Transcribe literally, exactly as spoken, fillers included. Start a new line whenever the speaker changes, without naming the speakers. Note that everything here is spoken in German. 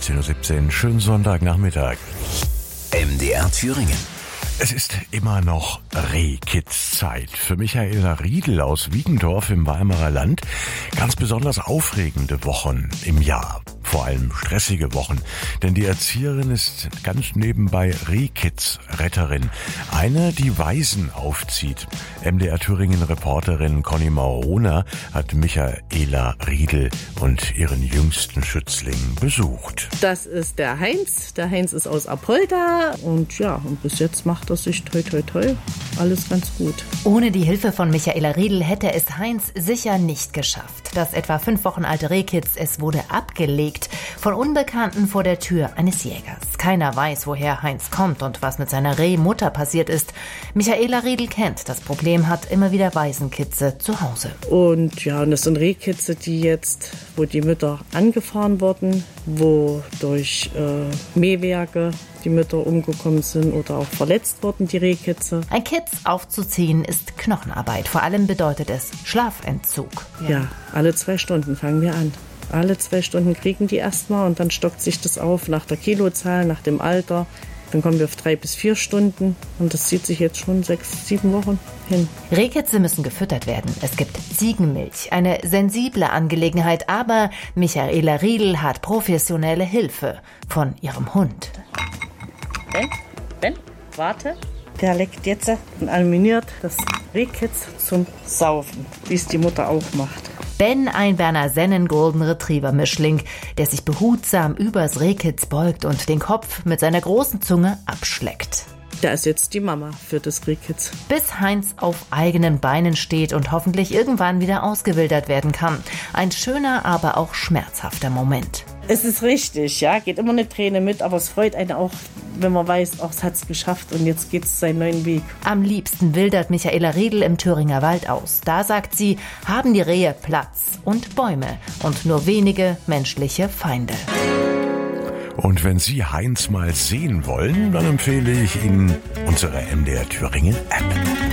fünfzehn Uhr siebzehn. Schönen Sonntagnachmittag.
M D R Thüringen.
Es ist immer noch Rehkitzzeit. Für Michaela Riedl aus Wiedendorf im Weimarer Land ganz besonders aufregende Wochen im Jahr. Vor allem stressige Wochen, denn die Erzieherin ist ganz nebenbei Rehkitz-Retterin. Eine, die Waisen aufzieht. M D R Thüringen-Reporterin Conny Maurona hat Michaela Riedl und ihren jüngsten Schützling besucht.
Das ist der Heinz. Der Heinz ist aus Apolda und ja, und bis jetzt macht er sich toi toi toi alles ganz gut.
Ohne die Hilfe von Michaela Riedl hätte es Heinz sicher nicht geschafft. Das etwa fünf Wochen alte Rehkitz, es wurde abgelegt von Unbekannten vor der Tür eines Jägers. Keiner weiß, woher Heinz kommt und was mit seiner Rehmutter passiert ist. Michaela Riedl kennt das Problem, hat immer wieder Waisenkitze zu Hause.
Und ja, und das sind Rehkitze, die jetzt, wo die Mütter angefahren wurden, wo durch äh, Mähwerke die Mütter umgekommen sind oder auch verletzt wurden, die Rehkitze.
Ein Kitz aufzuziehen ist Knochenarbeit. Vor allem bedeutet es Schlafentzug.
Ja, ja, alle zwei Stunden fangen wir an. Alle zwei Stunden kriegen die erstmal und dann stockt sich das auf nach der Kilozahl, nach dem Alter. Dann kommen wir auf drei bis vier Stunden und das zieht sich jetzt schon sechs, sieben Wochen hin.
Rehkitze müssen gefüttert werden. Es gibt Ziegenmilch, eine sensible Angelegenheit, aber Michaela Riedl hat professionelle Hilfe von ihrem Hund.
Ben, Ben, warte. Der leckt jetzt und aluminiert das Rehkitz zum Saufen, wie es die Mutter auch macht.
Ben, ein Berner Sennen Golden Retriever Mischling, der sich behutsam übers Rehkitz beugt und den Kopf mit seiner großen Zunge abschleckt.
Der ist jetzt die Mama für das Rehkitz.
Bis Heinz auf eigenen Beinen steht und hoffentlich irgendwann wieder ausgewildert werden kann. Ein schöner, aber auch schmerzhafter Moment.
Es ist richtig, ja, geht immer eine Träne mit, aber es freut einen auch, wenn man weiß, oh, es hat es geschafft und jetzt geht es seinen neuen Weg.
Am liebsten wildert Michaela Riedl im Thüringer Wald aus. Da, sagt sie, haben die Rehe Platz und Bäume und nur wenige menschliche Feinde.
Und wenn Sie Heinz mal sehen wollen, dann empfehle ich Ihnen unsere M D R Thüringen App.